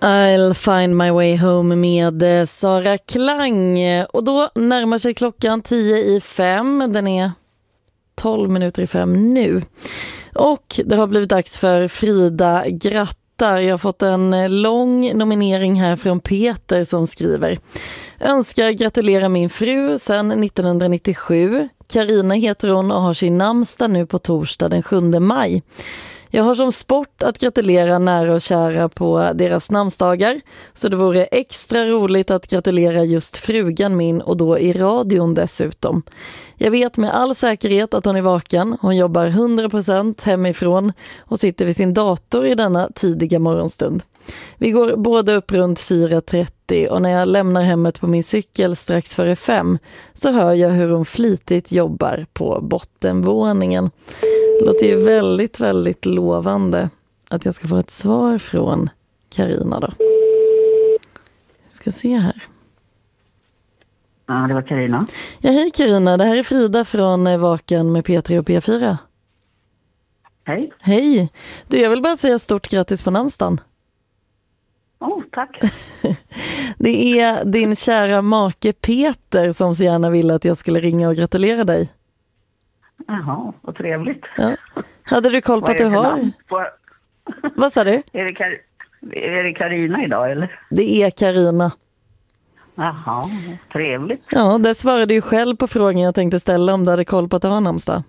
I'll find my way home med Sara Klang. Och då närmar sig klockan 10:05. Den är 12 minuter i 5 nu. Och det har blivit dags för Frida grattar. Jag har fått en lång nominering här från Peter som skriver: önskar gratulera min fru sedan 1997. Karina heter hon och har sin namnsdag nu på torsdag den 7 maj. Jag har som sport att gratulera nära och kära på deras namnsdagar, så det vore extra roligt att gratulera just frugan min och då i radion dessutom. Jag vet med all säkerhet att hon är vaken. Hon jobbar 100% hemifrån och sitter vid sin dator i denna tidiga morgonstund. Vi går båda upp runt 4:30 och när jag lämnar hemmet på min cykel strax före 5 så hör jag hur hon flitigt jobbar på bottenvåningen. Det låter ju väldigt, väldigt lovande att jag ska få ett svar från Karina då. Jag ska se här. Ja, det var Karina. Ja, hej Karina. Det här är Frida från Vaken med P3 och P4. Hej. Hej. Du, jag vill bara säga stort grattis på namnsdagen. Tack. Det är din kära make Peter som så gärna ville att jag skulle ringa och gratulera dig. Jaha, vad trevligt. Ja. Hade du koll på att du har? Vad sa du? Är det Karina idag eller? Det är Karina. Jaha, trevligt. Ja, det svarade ju själv på frågan jag tänkte ställa om du hade koll på att du har namnsdag.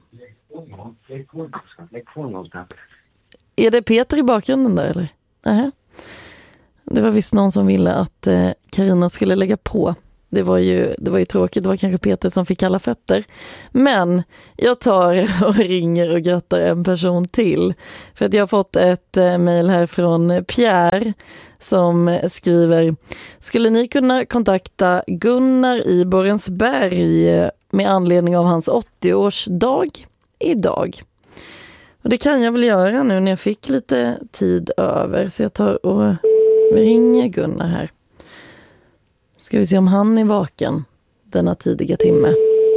Är det Peter i bakgrunden där eller? Nej. Det var visst någon som ville att Karina skulle lägga på. Det var ju tråkigt, det var kanske Peter som fick kalla fötter. Men jag tar och ringer och grattar en person till. För att jag har fått ett mejl här från Pierre som skriver: skulle ni kunna kontakta Gunnar i Borensberg med anledning av hans 80-årsdag idag? Och det kan jag väl göra nu när jag fick lite tid över. Så jag tar och ringer Gunnar här. Ska vi se om han är vaken denna tidiga timme.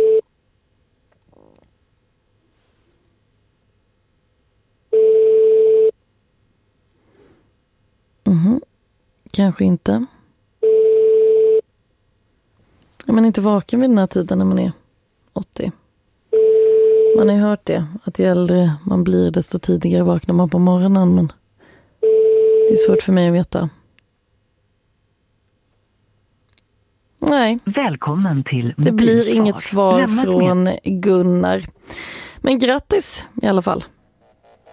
Kanske inte. Är man inte vaken vid den här tiden när man är 80? Man har ju hört det, att ju äldre man blir desto tidigare vaknar man på morgonen. Men det är svårt för mig att veta. Nej. Välkommen till det blir inget svar från Gunnar. Men grattis i alla fall.